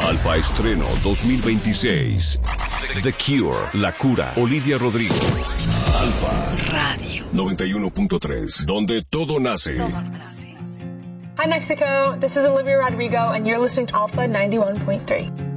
Alfa Estreno 2026. The Cure, La Cura, Olivia Rodrigo. Alfa Radio 91.3, donde todo nace. Hi Mexico, this is Olivia Rodrigo and you're listening to Alpha 91.3.